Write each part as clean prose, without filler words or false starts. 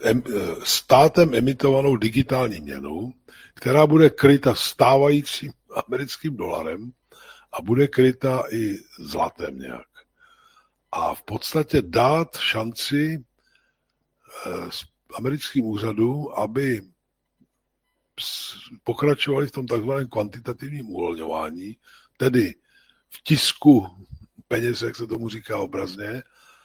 státem emitovanou digitální měnu, která bude kryta stávajícím americkým dolarem a bude kryta i zlatem nějak. A v podstatě dát šanci americkým úřadům, aby pokračovali v tom takzvaném kvantitativním uvolňování, tedy v tisku peněz, jak se tomu říká obrazně,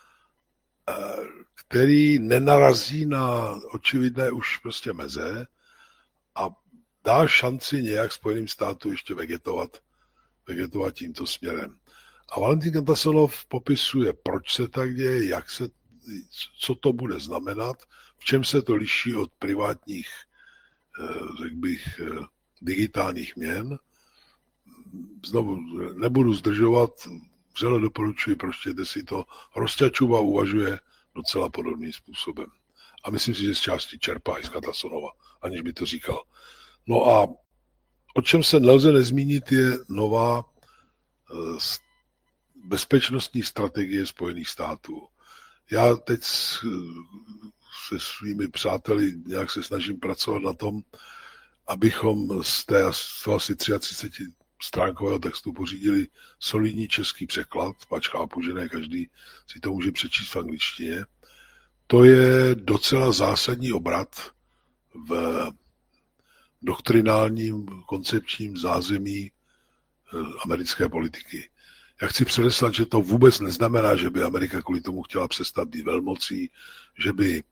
který nenarazí na očividné už prostě meze a dá šanci nějak Spojeným státům ještě vegetovat tímto směrem. A Valentín Kantasonov popisuje, proč se tak děje, co to bude znamenat, v čem se to liší od privátních, řekl bych, digitálních měn. Znovu nebudu zdržovat, vřele doporučuji, pročtěte si to. Rozťačuva uvažuje docela podobným způsobem. A myslím si, že z části čerpá i z Kantasonova, aniž by to říkal. No a o čem se nelze nezmínit, je nová bezpečnostní strategie Spojených států. Já teď se svými přáteli nějak se snažím pracovat na tom, abychom z toho asi 33 stránkového textu pořídili solidní český překlad, pač chápu, že ne každý si to může přečíst v angličtině. To je docela zásadní obrat v doktrinálním koncepčním zázemí americké politiky. Já chci předeslat, že to vůbec neznamená, že by Amerika kvůli tomu chtěla přestat být velmocí, že by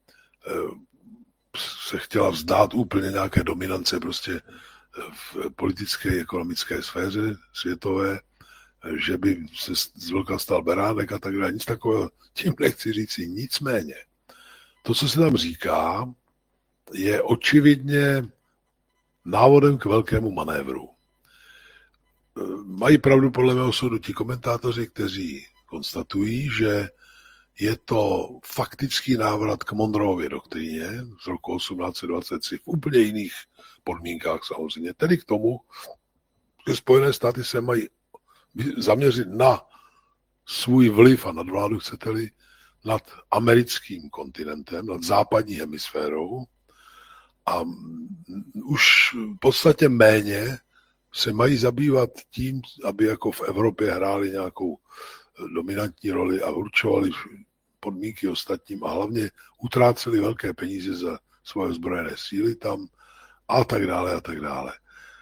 se chtěla vzdát úplně nějaké dominance prostě v politické, ekonomické sféře světové, že by se z vlka stal beránek a tak dále. Nic takového, tím nechci říci. Nicméně, to, co se tam říká, je očividně návodem k velkému manévru. Mají pravdu podle mého soudu ti komentátoři, kteří konstatují, že je to faktický návrat k Monroeově doktríně z roku 1823 v úplně jiných podmínkách samozřejmě. Tedy k tomu, že Spojené státy se mají zaměřit na svůj vliv a nadvládu, chcete-li, nad americkým kontinentem, nad západní hemisférou a už v podstatě méně se mají zabývat tím, aby jako v Evropě hráli nějakou dominantní roli a určovali podmínky ostatním a hlavně utráceli velké peníze za svoje zbrojené síly tam a tak dále a tak dále.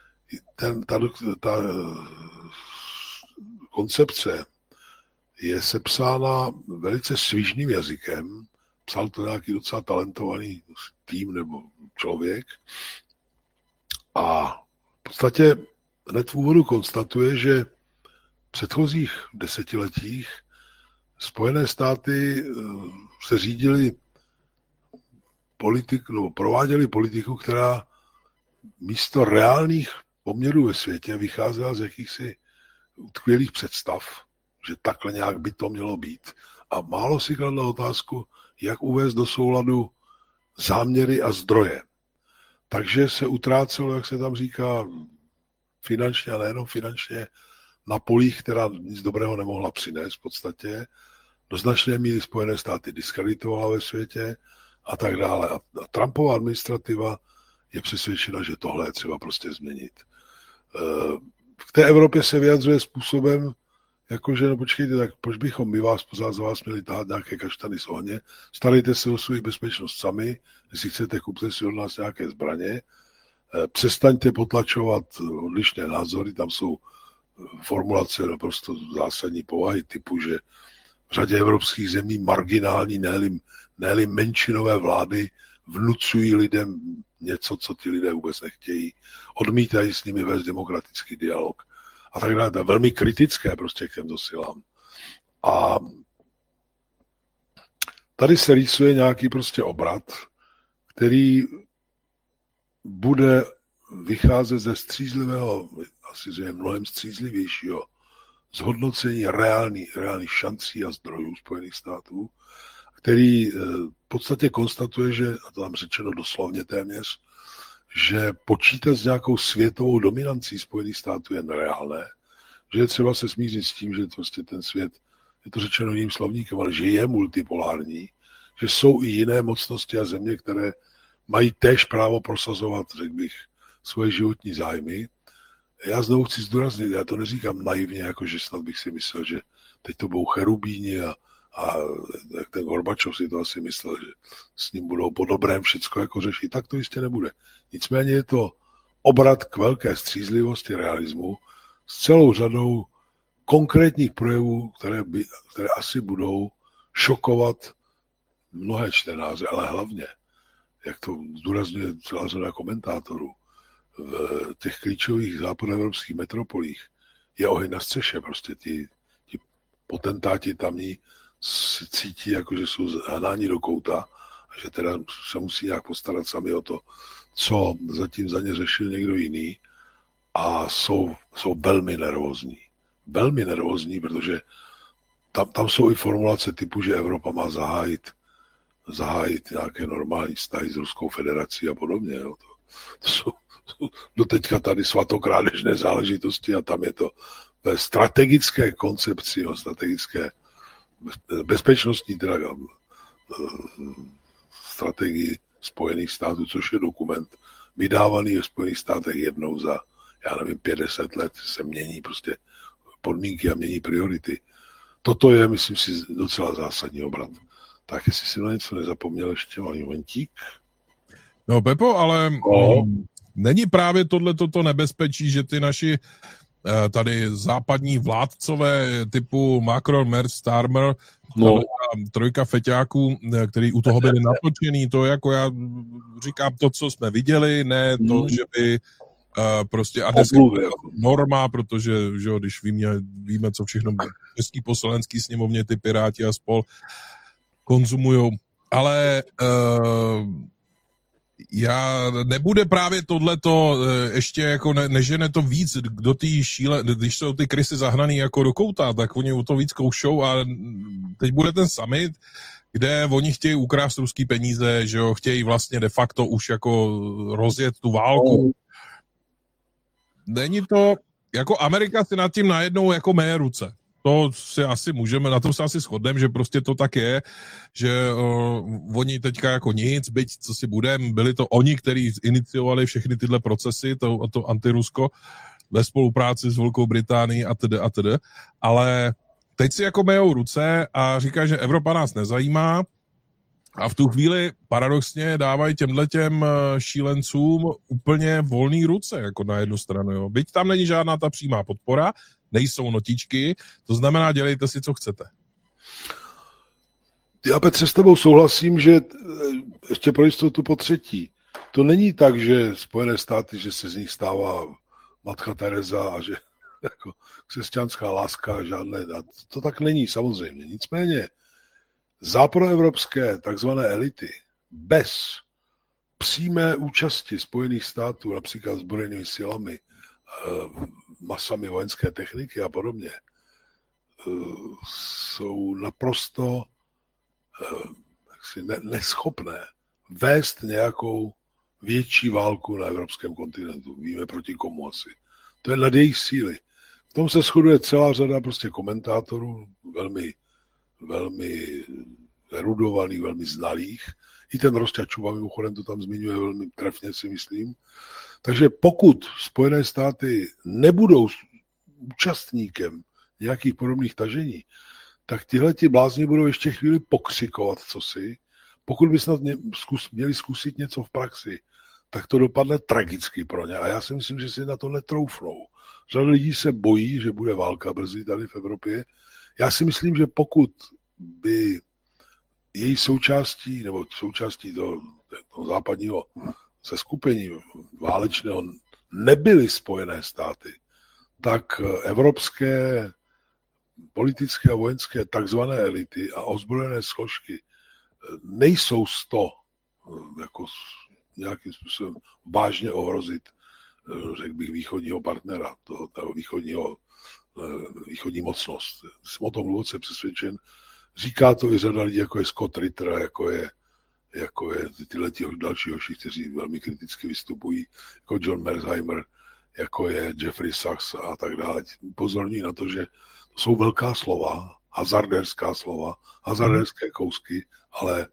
Ta koncepce je sepsána velice svižným jazykem, psal to nějaký docela talentovaný tým nebo člověk a v podstatě hned v úvodu konstatuje, že v předchozích desetiletích Spojené státy se řídily prováděly politiku, která místo reálných poměrů ve světě vycházela z jakýchsi utkvělých představ, že takhle nějak by to mělo být. A málo si kladla otázku, jak uvést do souladu záměry a zdroje. Takže se utrácelo, jak se tam říká, finančně a nejenom finančně, na polích, která nic dobrého nemohla přinést v podstatě. Do značné míry Spojené státy diskreditovala ve světě a tak dále. A Trumpova administrativa je přesvědčena, že tohle je třeba prostě změnit. V té Evropě se vyjadřuje způsobem, jakože, no počkejte, tak proč bychom my vás pořád za vás měli tahat nějaké kaštany z ohně, starejte se o svou bezpečnost sami, jestli chcete, kupte si od nás nějaké zbraně, přestaňte potlačovat odlišné názory, tam jsou formulace naprosto zásadní povahy typu, že v řadě evropských zemí marginální, ne-li menšinové vlády vnucují lidem něco, co ti lidé vůbec nechtějí, odmítají s nimi vést demokratický dialog a tak dále. To je velmi kritické prostě k těmto silám. A tady se rýsuje nějaký prostě obrat, který bude vycházet ze střízlivého, asi že je mnohem střízlivějšího zhodnocení reálných šancí a zdrojů Spojených států, který v podstatě konstatuje, že, a to tam řečeno doslovně téměř, že počítat s nějakou světovou dominancí Spojených států je nereálné, že je třeba se smířit s tím, že prostě ten svět, je to řečeno jiným slovníkem, ale že je multipolární, že jsou i jiné mocnosti a země, které mají též právo prosazovat, řekl bych, svoje životní zájmy. Já znovu chci zdůraznit, já to neříkám naivně, jako že snad bych si myslel, že teď to budou cherubíni a jak ten Gorbačov si to asi myslel, že s ním budou po dobrém všecko jako řešit, tak to jistě nebude. Nicméně je to obrat k velké střízlivosti realismu s celou řadou konkrétních projevů, které asi budou šokovat mnohé čtenáře, ale hlavně, jak to zdůrazňuje celá řada komentátorů, v těch klíčových západoevropských metropolích je oheň na střeše. Prostě ti potentáti tamní si cítí, jako že jsou hnáni do kouta a že teda se musí nějak postarat sami o to, co zatím za ně řešil někdo jiný, a jsou velmi nervózní. Velmi nervózní, protože tam jsou i formulace typu, že Evropa má zahájit nějaké normální vztahy s Ruskou federací a podobně. Jo. To jsou doteďka tady svatokrádežné záležitosti a tam je to ve strategické koncepci, strategické bezpečnostní strategii Spojených států, což je dokument vydávaný ve Spojených státech jednou za, 50 let se mění prostě podmínky a mění priority. Toto je, myslím si, docela zásadní obrat. Tak jestli si na něco nezapomněl ještě, malý momentík. No Pepo, ale není právě tohleto nebezpečí, že ty naši tady západní vládcové typu Macron, Merz, Starmer, trojka feťáků, který u toho byli natočený, to jako já říkám to, co jsme viděli, ne to, že by prostě a dneska norma, protože že, když víme, co všechno český poslanecký sněmovně ty Piráti a spol konzumujou, ale já nebude právě tohleto ještě jako nežene to víc do té šíle, když jsou ty krysy zahnaný jako do kouta, tak oni o to víc koušou a teď bude ten summit, kde oni chtějí ukrást ruský peníze, že jo, chtějí vlastně de facto už jako rozjet tu válku. Není to, jako Amerika si nad tím najednou jako meje ruce. To si asi můžeme, na tom se asi shodneme, že prostě to tak je, že oni teďka jako nic, byť co si budeme, byli to oni, kteří iniciovali všechny tyhle procesy, to antirusko, ve spolupráci s Velkou Británií atd. Ale teď si jako mejou ruce a říká, že Evropa nás nezajímá a v tu chvíli paradoxně dávají těm šílencům úplně volný ruce, jako na jednu stranu. Jo. Byť tam není žádná ta přímá podpora, nejsou notičky, to znamená, dělejte si, co chcete. Já, Petře, s tebou souhlasím, že ještě pro jistotu po třetí. To není tak, že Spojené státy, že se z nich stává matka Tereza a že jako křesťanská láska žádné. To tak není, samozřejmě. Nicméně západoevropské takzvané elity bez přímé účasti Spojených států, například zbrojenými silami, masami vojenské techniky a podobně, jsou naprosto neschopné vést nějakou větší válku na evropském kontinentu. Víme proti komu asi. To je nad jejich síly. V tom se shoduje celá řada prostě komentátorů, velmi erudovaných, velmi znalých. I ten Rosťačův, mimochodem to tam zmiňuje velmi trefně, si myslím. Takže pokud Spojené státy nebudou účastníkem nějakých podobných tažení, tak tihleti blázni budou ještě chvíli pokřikovat cosi. Pokud by snad měli zkusit něco v praxi, tak to dopadne tragicky pro ně. A já si myslím, že si na to netroufnou. Řada lidí se bojí, že bude válka brzy tady v Evropě. Já si myslím, že pokud by její součástí, nebo součástí toho západního seskupení válečného nebyly Spojené státy, tak evropské politické a vojenské takzvané elity a ozbrojené složky nejsou z toho jako nějakým způsobem vážně ohrozit, řekl bych, východního partnera, toho východní mocnost. Jsem o tom hluboce přesvědčen. Říká to i řada lidí, jako je Scott Ritter, jako je tyhle další hoši, kteří velmi kriticky vystupují, jako John Merzheimer, jako je Jeffrey Sachs a tak dále. Pozorní na to, že to jsou velká slova, hazarderská slova, hazarderské kousky, ale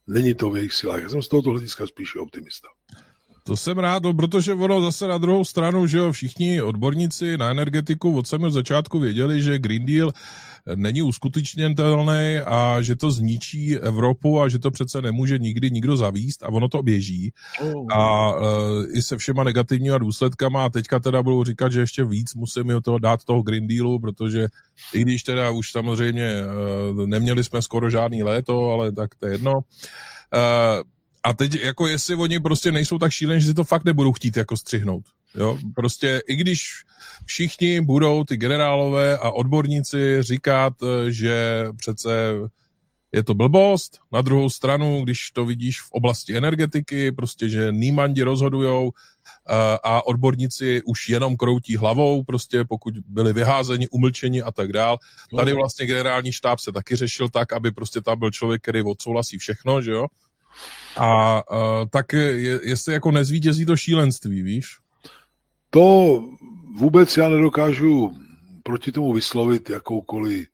není to v jejich silách. Já jsem z tohoto hlediska spíše optimista. To jsem rád, protože ono zase na druhou stranu, že jo, všichni odborníci na energetiku od samého začátku věděli, že Green Deal není uskutečnitelný a že to zničí Evropu a že to přece nemůže nikdy nikdo zavíst a ono to běží. A i se všema negativníma důsledkama a teďka teda budou říkat, že ještě víc musíme toho dát toho Green Dealu, protože i když teda už samozřejmě neměli jsme skoro žádný léto, ale tak to je jedno. A teď jako jestli oni prostě nejsou tak šílení, že si to fakt nebudou chtít jako střihnout. Jo? Prostě i když všichni budou ty generálové a odborníci říkat, že přece je to blbost, na druhou stranu, když to vidíš v oblasti energetiky, prostě, že nímandi rozhodujou a odborníci už jenom kroutí hlavou, prostě pokud byli vyházeni, umlčeni a tak dál. Tady vlastně generální štáb se taky řešil tak, aby prostě tam byl člověk, který odsouhlasí všechno, že jo? A tak jestli jako nezvítězí to šílenství, víš? To vůbec já nedokážu proti tomu vyslovit jakoukoliv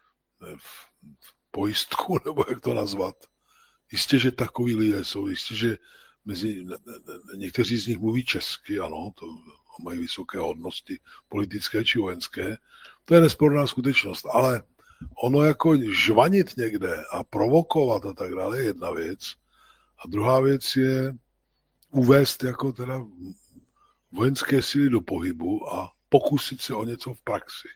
pojistku, nebo jak to nazvat. Jistě, že takový lidé jsou, jistě, že někteří z nich mluví česky, ano, to mají vysoké hodnosti politické či vojenské, to je nesporná skutečnost, ale ono jako žvanit někde a provokovat a tak dále je jedna věc. A druhá věc je uvést jako teda vojenské síly do pohybu a pokusit se o něco v praxi.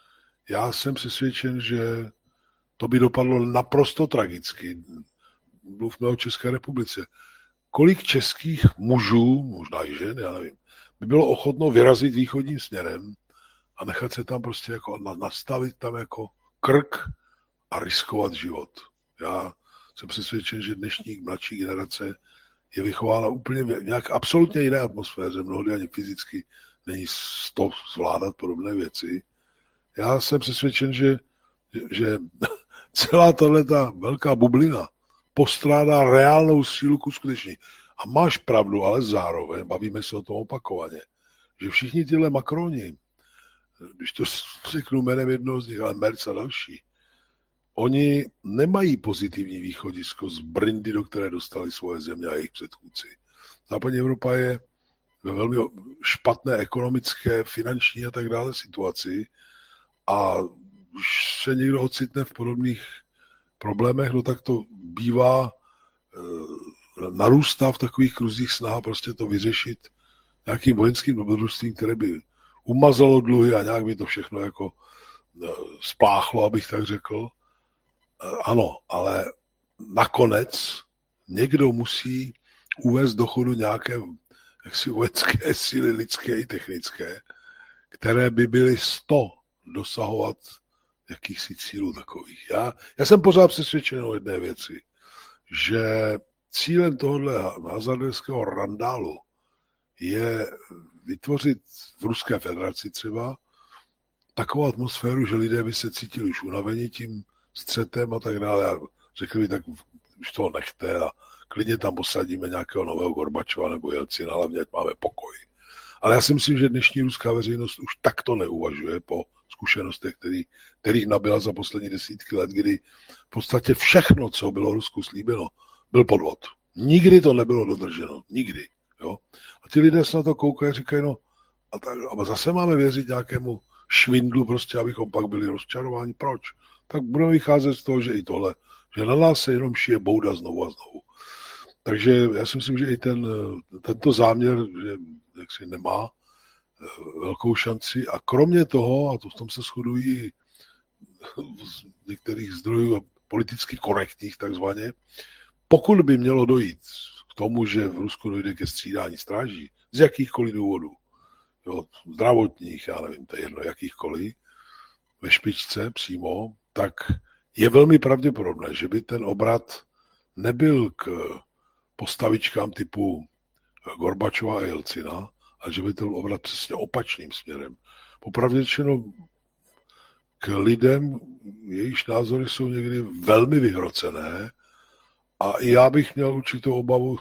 Já jsem přesvědčen, že to by dopadlo naprosto tragicky. Mluvme o České republice. Kolik českých mužů, možná i žen, já nevím, by bylo ochotno vyrazit východním směrem a nechat se tam prostě jako nastavit tam jako krk a riskovat život. Já jsem přesvědčen, že dnešní mladší generace je vychována úplně v nějak absolutně jiné atmosféře, mnohdy ani fyzicky není to zvládat podobné věci. Já jsem přesvědčen, že celá tato velká bublina postrádá reálnou sílu k uskutečnění. A máš pravdu, ale zároveň, bavíme se o tom opakovaně, že všichni tyhle Macroni, když to řeknu jménem jednoho z nich, ale Merz a další, oni nemají pozitivní východisko z brindy, do které dostali svoje země a jejich předchůdci. Západní Evropa je ve velmi špatné ekonomické, finanční a tak dále situaci a když se někdo ocitne v podobných problémech, no tak to bývá, narůstá v takových kruzích snaha prostě to vyřešit nějakým vojenským dobrodružstvím, které by umazalo dluhy a nějak by to všechno jako spláchlo, abych tak řekl. Ano, ale nakonec někdo musí uvést do chodu nějaké jaksi vojenské síly lidské i technické, které by byly 100 dosahovat jakýchsi cílů takových. Já jsem pořád přesvědčen o jedné věci, že cílem tohohle hazarderského randálu je vytvořit v Ruské federaci třeba takovou atmosféru, že lidé by se cítili už unaveni tím střetem a tak dále. A řekli by, tak už toho nechte a klidně tam posadíme nějakého nového Gorbačova nebo Jelcina, hlavně ať máme pokoj. Ale já si myslím, že dnešní ruská veřejnost už takto neuvažuje po zkušenostech, kterých nabyla za poslední desítky let, kdy v podstatě všechno, co bylo Rusku slíbeno, byl podvod. Nikdy to nebylo dodrženo. Nikdy. Jo? A ty lidé se na to koukají a říkají, no a zase máme věřit nějakému švindlu, prostě, abychom pak byli rozčarováni. Proč? Tak budeme vycházet z toho, že i tohle, že na nás se jenom šije bouda znovu a znovu. Takže já si myslím, že i tento záměr, že jaksi nemá velkou šanci a kromě toho, a to v tom se shodují z některých zdrojů politicky korektních takzvaně, pokud by mělo dojít k tomu, že v Rusku dojde ke střídání stráží, z jakýchkoliv důvodů, jo, zdravotních, já nevím, to je jedno, jakýchkoliv, ve špičce přímo, tak je velmi pravděpodobné, že by ten obrat nebyl k postavičkám typu Gorbačova a Jelcina, a že by to byl obrat přesně opačným směrem. Popravdě řečeno k lidem, jejichž názory jsou někdy velmi vyhrocené a i já bych měl určitou obavu,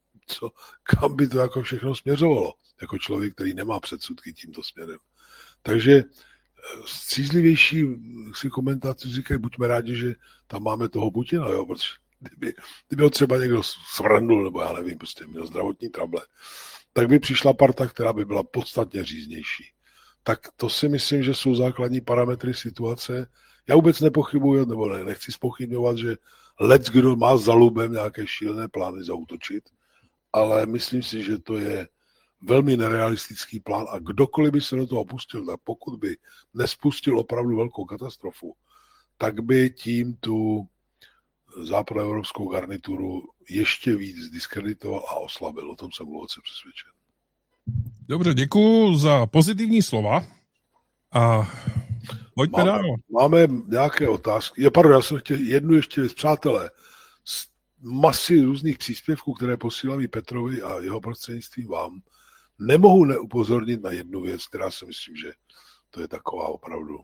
kam by to jako všechno směřovalo, jako člověk, který nemá předsudky tímto směrem. Takže střízlivější si komentátoři říkají, buďme rádi, že tam máme toho Putina, jo, protože kdyby ho třeba někdo svrhnul, nebo já nevím, prostě měl zdravotní trable, tak by přišla parta, která by byla podstatně říznější. Tak to si myslím, že jsou základní parametry situace. Já vůbec nepochybuji, nebo nechci zpochybňovat, že kdo má za lubem nějaké šílené plány zaútočit, ale myslím si, že to je velmi nerealistický plán a kdokoliv by se do toho pustil, tak pokud by nespustil opravdu velkou katastrofu, tak by tím tu západoevropskou garnituru ještě víc diskreditoval a oslabil. O tom jsem hluboce přesvědčen. Dobře, děkuju za pozitivní slova a pojďme dál. Máme nějaké otázky. Pardon, já jsem chtěl jednu ještě, přátelé, z masy různých příspěvků, které posílali Petrovi a jeho prostřednictvím vám, nemohu neupozornit na jednu věc, která si myslím, že to je taková opravdu.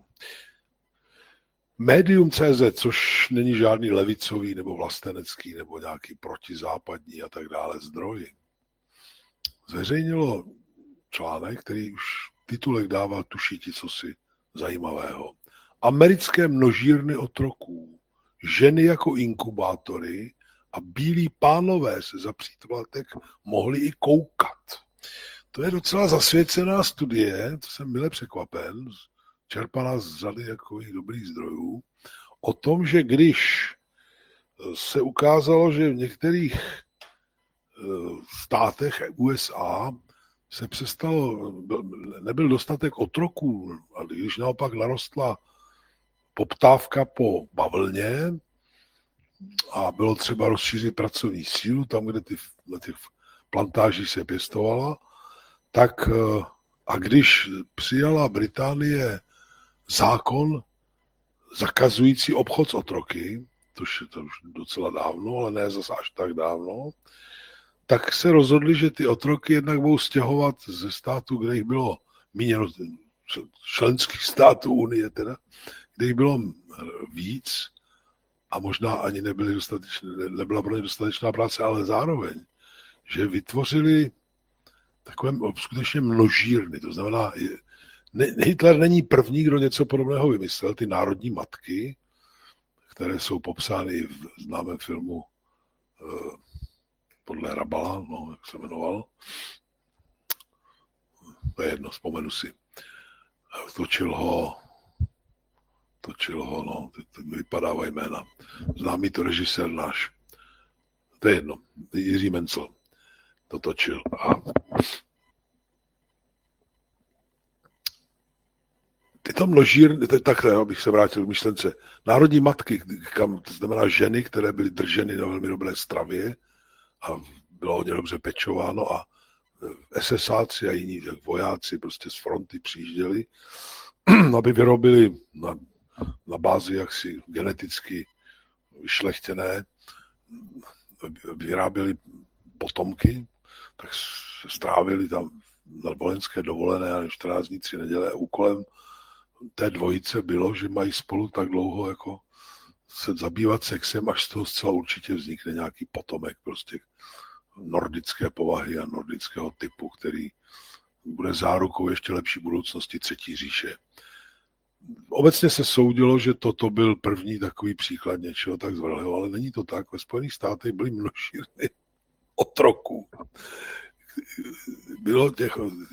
Medium.cz, což není žádný levicový nebo vlastenecký nebo nějaký protizápadní a tak dále zdroj, zveřejnilo článek, který už titulek dává tušiti cosi zajímavého. Americké množírny otroků, ženy jako inkubátory a bílí pánové se za příplatek mohli i koukat. To je docela zasvěcená studie, to jsem mile překvapen, čerpaná z řady takových dobrých zdrojů, o tom, že když se ukázalo, že v některých státech USA se přestalo, nebyl dostatek otroků, a když naopak narostla poptávka po bavlně a bylo třeba rozšířit pracovní sílu tam, kde na těch plantážích se pěstovala, tak a když přijala Británie zákon zakazující obchod s otroky, to už docela dávno, ale ne zase až tak dávno, tak se rozhodli, že ty otroky jednak budou stěhovat ze států, kde jich bylo míněno, členských států Unie teda, kde jich bylo víc a možná ani nebyla pro ně dostatečná práce, ale zároveň, že vytvořili takové skutečně množírny, to znamená, Hitler není první, kdo něco podobného vymyslel, ty národní matky, které jsou popsány v známém filmu podle Rabala, no, jak se jmenoval. To je jedno, vzpomenu si. Točil ho, no, vypadává jména. Známý to režisér náš. To je jedno, Jiří Mencel to točil. A tyto množírny, takhle, abych se vrátil k myšlence, národní matky, kam, to znamená ženy, které byly drženy na velmi dobré stravě a bylo hodně dobře pečováno a SSáci a jiní vojáci prostě z fronty přijížděli, aby vyrobili na bázi jaksi geneticky vyšlechtěné, vyráběli potomky, tak strávili tam na vojenské dovolené a 14 dní 3 neděle. Úkolem té dvojice bylo, že mají spolu tak dlouho jako se zabývat sexem, až z toho zcela určitě vznikne nějaký potomek prostě nordické povahy a nordického typu, který bude zárukou ještě lepší budoucnosti Třetí říše. Obecně se soudilo, že toto byl první takový příklad něčeho tak zvrhlého, ale není to tak. Ve Spojených státech byly množírny otroků. Bylo těch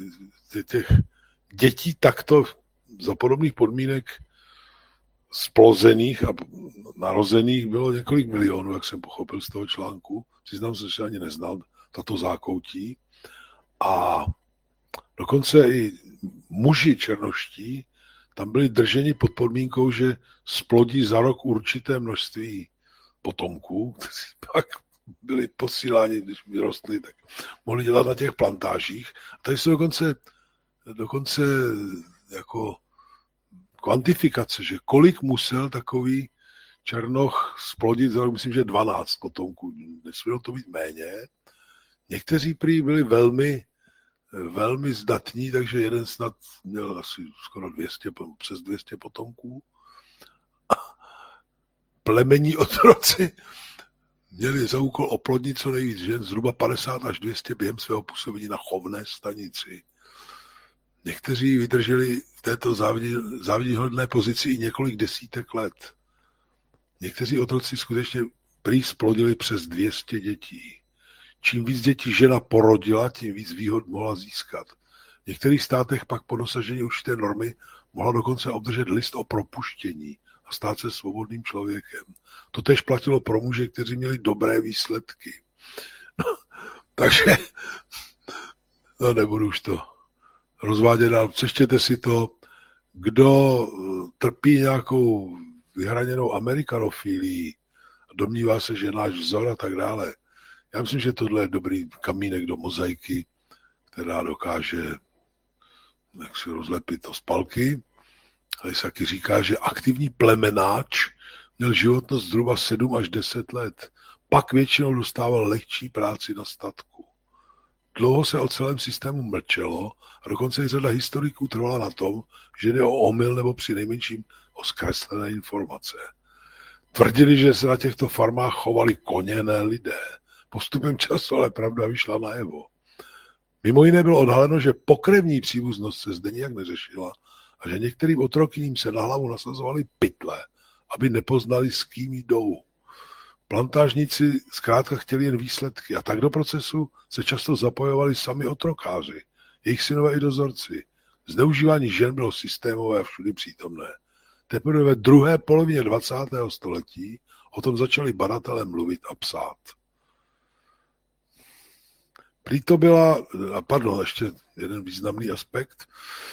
dětí takto za podobných podmínek splozených a narozených bylo několik milionů, jak jsem pochopil z toho článku. Přiznám se, že ani neznal tato zákoutí. A dokonce i muži černoští tam byli drženi pod podmínkou, že splodí za rok určité množství potomků, kteří pak byli posíláni, když vyrostli, tak mohli dělat na těch plantážích. A tady jsou dokonce jako kvantifikace, že kolik musel takový černoch splodit za rok, myslím, že 12 potomků. Nesmělo to být méně. Někteří prý byli velmi zdatní, takže jeden snad měl asi skoro 200, přes 200 potomků. Plemení otroci měli za úkol oplodnit co nejvíc žen, zhruba 50 až 200 během svého působení na chovné stanici. Někteří vydrželi v této závidihodné pozici i několik desítek let. Někteří otroci skutečně prý splodili přes 200 dětí. Čím víc dětí žena porodila, tím víc výhod mohla získat. V některých státech pak po dosažení určité normy mohla dokonce obdržet list o propuštění a stát se svobodným člověkem. To též platilo pro muže, kteří měli dobré výsledky. Takže nebudu už to rozvádět dál. Přečtěte si to, kdo trpí nějakou vyhraněnou amerikanofílií, domnívá se, že je náš vzor a tak dále. Já myslím, že tohle je dobrý kamínek do mozaiky, která dokáže jak si rozlepit to z palky. Tady se taky říká, že aktivní plemenáč měl životnost zhruba 7 až 10 let. Pak většinou dostával lehčí práci na statku. Dlouho se o celém systému mlčelo a dokonce i řada historiků trvala na tom, že jde o omyl nebo při nejmenším o zkreslené informace. Tvrdili, že se na těchto farmách chovali koně, ne lidé. Postupem času ale pravda vyšla najevo. Mimo jiné bylo odhaleno, že pokrevní příbuznost se zde nijak neřešila a že některým otrokyním se na hlavu nasazovaly pytle, aby nepoznali, s kým jdou. Plantážníci zkrátka chtěli jen výsledky a tak do procesu se často zapojovali sami otrokáři, jejich synové i dozorci. Zneužívání žen bylo systémové a všudy přítomné. Teprve ve druhé polovině 20. století o tom začali badatelé mluvit a psát. Prý to byla, ještě jeden významný aspekt.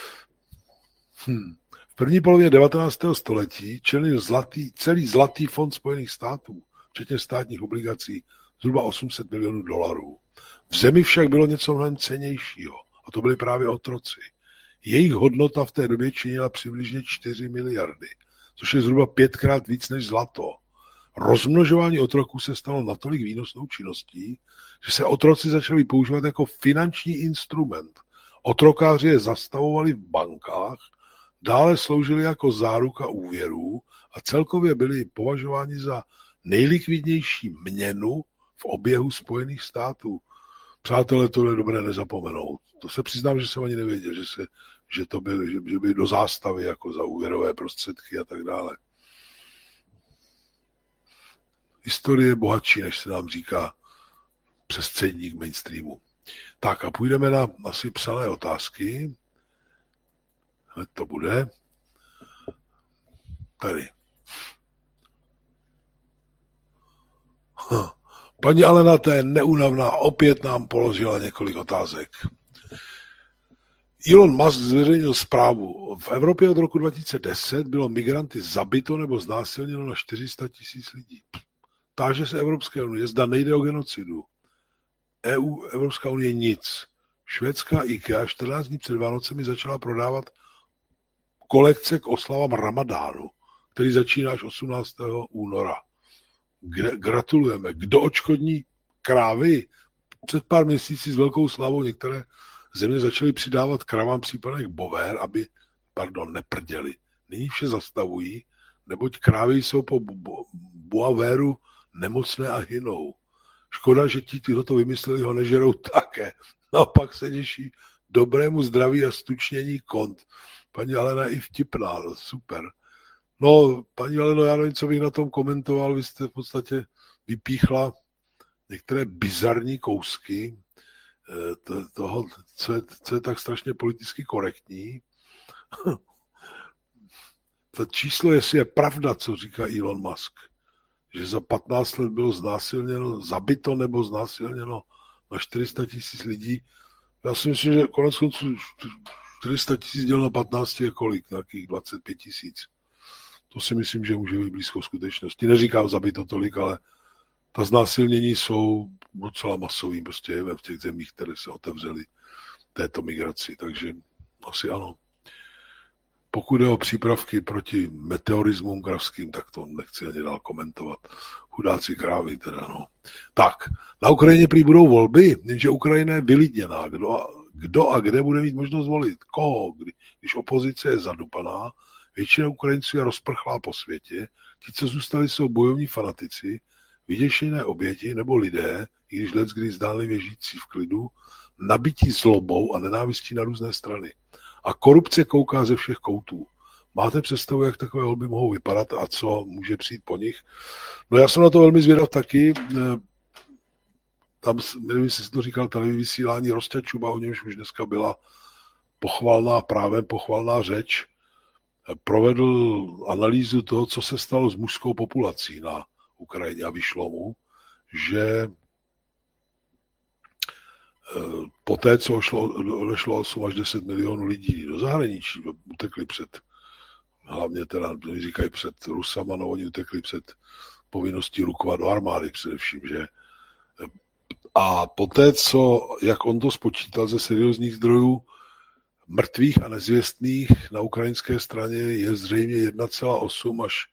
V první polovině 19. století čelil celý zlatý fond Spojených států, včetně státních obligací, zhruba 800 milionů dolarů. V zemi však bylo něco mnohem cennějšího, a to byli právě otroci. Jejich hodnota v té době činila přibližně 4 miliardy, což je zhruba 5krát víc než zlato. Rozmnožování otroků se stalo natolik výnosnou činností, že se otroci začali používat jako finanční instrument. Otrokáři je zastavovali v bankách, dále sloužili jako záruka úvěrů a celkově byli považováni za nejlikvidnější měnu v oběhu Spojených států. Přátelé, to je dobré nezapomenout. To se přiznám, že jsem ani nevěděl, že byly do zástavy jako za úvěrové prostředky a tak dále. Historie je bohatší, než se nám říká přes cedník mainstreamu. Tak a půjdeme na asi psané otázky. Hned to bude. Tady. Paní Alena, ta je neúnavná, opět nám položila několik otázek. Elon Musk zveřejnil zprávu. V Evropě od roku 2010 bylo migranty zabito nebo znásilněno na 400 000 lidí. Táže se Evropské unie, zda nejde o genocidu. Evropská unie nic. Švédská IKEA 14 dní před Vánocemi začala prodávat kolekce k oslavám Ramadánu, který začíná až 18. února. Gratulujeme. Kdo odškodní krávy? Před pár měsíci s velkou slavou některé země začaly přidávat kravám případných bovér, aby, neprděli. Nyní vše zastavují, neboť krávy jsou po boavéru nemocné a hynou. Škoda, že ti, kdo to vymysleli, ho nežerou také. Naopak se těší dobrému zdraví a stučnění kont. Paní Alena je i vtipná, super. No, paní Aleno, já nevím, co bych na tom komentoval, vy jste v podstatě vypíchla některé bizarní kousky toho, co je tak strašně politicky korektní. To číslo, jestli je pravda, co říká Elon Musk, že za 15 let bylo zabito nebo znásilněno na 400 000 lidí. Já si myslím, že konec konců 400 000 děleno na 15 je kolik? Nějakých 25 000. To si myslím, že může být blízko skutečnosti. Neříkám zabito tolik, ale ta znásilnění jsou docela masový prostě v těch zemích, které se otevřely této migraci. Takže asi ano. Pokud jde o přípravky proti meteorismům kravským, tak to nechci ani dál komentovat. Chudáci krávy teda, no. Tak, na Ukrajině prý budou volby, jenže Ukrajina je vylidněná. Kdo a kde bude mít možnost volit? Koho? Když opozice je zadupaná, většina Ukrajinců je rozprchlá po světě, ti, co zůstali, jsou bojovní fanatici, vyděšené oběti nebo lidé, i když leckdy zdánlivě žijící v klidu, nabití zlobou a nenávistí na různé strany. A korupce kouká ze všech koutů. Máte představu, jak takové volby mohou vypadat a co může přijít po nich? No já jsem na to velmi zvědav taky. Tam, nevím, jestli to říkal televizní vysílání Rostě Čuba, o němž už dneska byla právem pochvalná řeč, provedl analýzu toho, co se stalo s mužskou populací na Ukrajině a vyšlo mu, že poté, co odešlo 8 až 10 milionů lidí do zahraničí, utekli hlavně teda, říkají před Rusama, no oni utekli před povinností rukovat do armády především, že a poté, jak on to spočítal ze seriózních zdrojů, mrtvých a nezvěstných na ukrajinské straně je zřejmě 1,8 až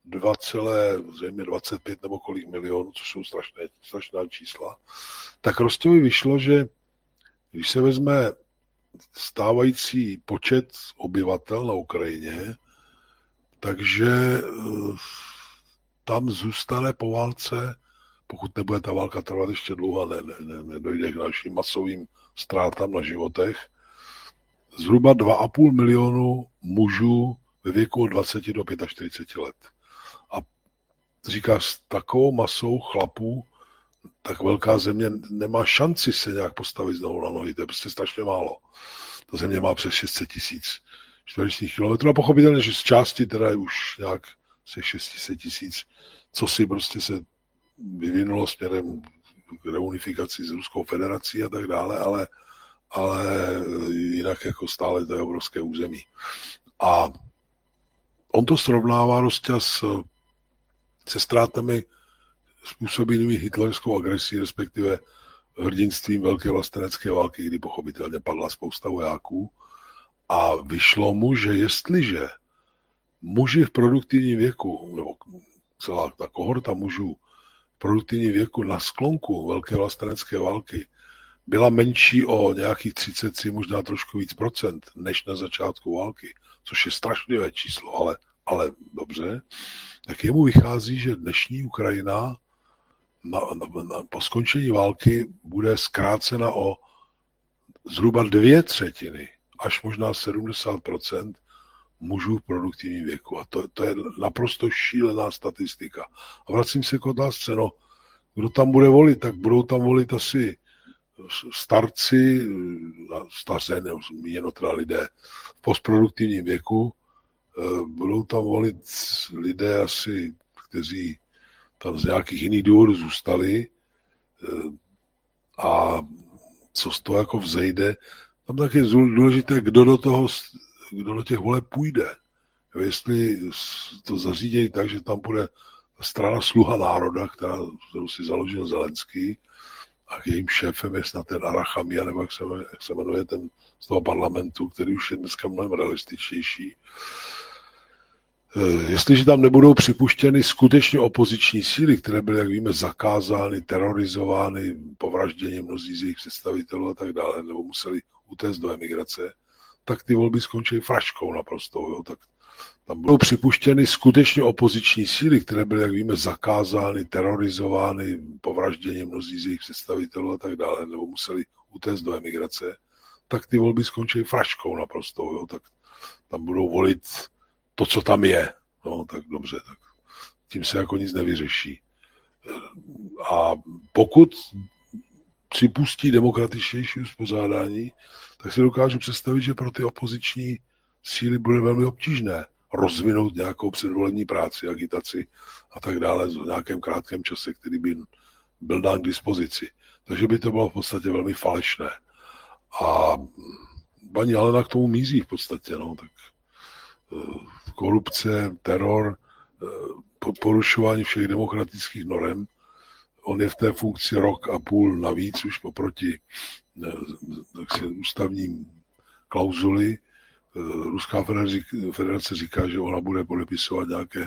25 nebo kolik milionů, což jsou strašná čísla, tak Rostovi vyšlo, že když se vezme stávající počet obyvatel na Ukrajině, takže tam zůstane po válce, pokud nebude ta válka trvat ještě dlouho, nedojde k dalším masovým ztrátám na životech, zhruba 2,5 milionu mužů ve věku od 20 do 45 let. A říká, s takovou masou chlapů tak velká země nemá šanci se nějak postavit znovu na nohy. To je prostě strašně málo. Ta země má přes 600 000 čtverečních kilometrů a pochopitelně, že z části teda je už nějak se 600 000, co si prostě se vyvinulo směrem k reunifikaci s Ruskou federací a tak dále, ale jinak jako stále to je obrovské území. A on to srovnává Rosťa se ztrátami způsobenými hitlerskou agresí, respektive hrdinstvím velké vlastenecké války, kdy pochopitelně padla spousta vojáků. A vyšlo mu, že jestliže muži v produktivním věku, nebo celá ta kohorta mužů v produktivním věku na sklonku velké vlastenecké války byla menší o nějakých 33, možná trošku víc procent, než na začátku války, což je strašlivé číslo, ale dobře, tak jemu vychází, že dnešní Ukrajina po skončení války bude zkrácena o zhruba 2/3, až možná 70% mužů v produktivním věku. A to je naprosto šílená statistika. A vracím se k otázce, no, kdo tam bude volit, tak budou tam volit asi starci, staře, nebo míněno teda lidé v postproduktivním věku, budou tam volit lidé asi, kteří tam z nějakých jiných důvodů zůstali a co z toho jako vzejde. Tam tak je důležité, kdo do těch voleb půjde. Jestli to zařídí tak, že tam bude strana Sluha národa, kterou si založil Zelenský, a jejím šéfem je snad ten Arachamia, nebo jak se jmenuje ten z toho parlamentu, který už je dneska mnohem realističtější. Jestliže tam nebudou připuštěny skutečně opoziční síly, které byly, jak víme, zakázány, terorizovány, povražděni mnozí z jejich představitelů a tak dále, nebo museli utéct do emigrace, tak ty volby skončí fraškou naprosto. Jo? Tak tam budou připuštěny skutečně opoziční síly, které byly, jak víme, zakázány, terorizovány, povražděni mnozí z jejich představitelů a tak dále, nebo museli utéct do emigrace, tak ty volby skončí fraškou naprosto. Jo? Tak tam budou volit to, co tam je. No, tak dobře, tak tím se jako nic nevyřeší. A pokud připustí demokratičtější uspořádání, tak si dokážu představit, že pro ty opoziční síly bude velmi obtížné rozvinout nějakou předvolební práci, agitaci a tak dále v nějakém krátkém čase, který by byl dán k dispozici. Takže by to bylo v podstatě velmi falešné. A paní Alena k tomu míří v podstatě, no, tak korupce, teror, porušování všech demokratických norem. On je v té funkci rok a půl navíc už oproti ústavním klauzuli. Ruská federace říká, že ona bude podepisovat nějaké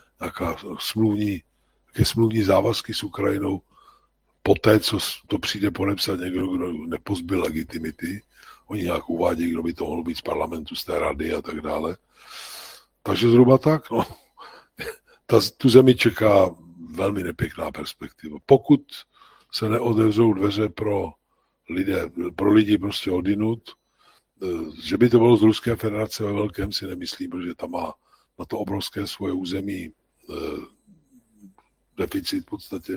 smluvní závazky s Ukrajinou poté, co to přijde podepsat někdo, kdo nepozbyl legitimity. Oni nějak uvádějí, kdo by to mohl být z parlamentu, z té rady a tak dále. Takže zhruba tak, no. Tu zemi čeká velmi nepěkná perspektiva. Pokud se neotevřou dveře pro lidi prostě odinut, že by to bylo z Ruské federace ve velkém, si nemyslím, protože tam má na to obrovské svoje území deficit v podstatě.